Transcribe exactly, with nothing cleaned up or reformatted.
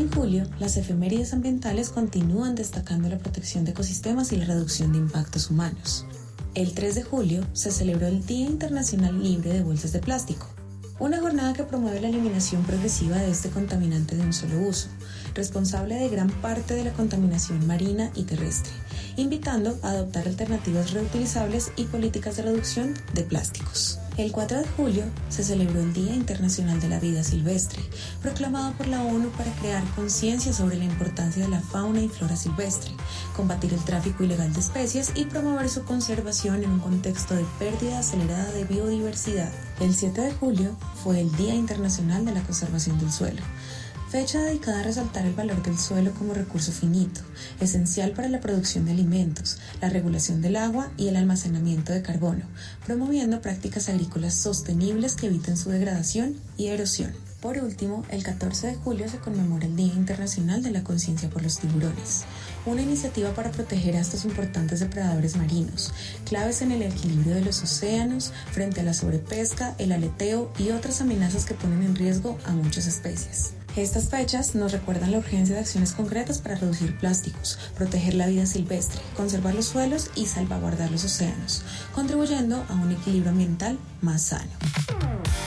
En julio, las efemérides ambientales continúan destacando la protección de ecosistemas y la reducción de impactos humanos. El tres de julio se celebró el Día Internacional Libre de Bolsas de Plástico, una jornada que promueve la eliminación progresiva de este contaminante de un solo uso, responsable de gran parte de la contaminación marina y terrestre, invitando a adoptar alternativas reutilizables y políticas de reducción de plásticos. El cuatro de julio se celebró el Día Internacional de la Vida Silvestre, proclamado por la ONU para crear conciencia sobre la importancia de la fauna y flora silvestre, combatir el tráfico ilegal de especies y promover su conservación en un contexto de pérdida acelerada de biodiversidad. El siete de julio fue el Día Internacional de la Conservación del Suelo, fecha dedicada a resaltar el valor del suelo como recurso finito, esencial para la producción de alimentos, la regulación del agua y el almacenamiento de carbono, promoviendo prácticas agrícolas sostenibles que eviten su degradación y erosión. Por último, el catorce de julio se conmemora el Día Internacional de la Conciencia por los Tiburones, una iniciativa para proteger a estos importantes depredadores marinos, claves en el equilibrio de los océanos frente a la sobrepesca, el aleteo y otras amenazas que ponen en riesgo a muchas especies. Estas fechas nos recuerdan la urgencia de acciones concretas para reducir plásticos, proteger la vida silvestre, conservar los suelos y salvaguardar los océanos, contribuyendo a un equilibrio ambiental más sano.